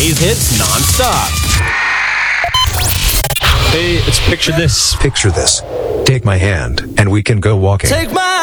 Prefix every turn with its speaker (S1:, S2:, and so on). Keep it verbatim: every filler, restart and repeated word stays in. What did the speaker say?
S1: today's hits non-stop.
S2: Hey, it's Picture This.
S3: Picture this. Take my hand, and we can go walking.
S1: Take my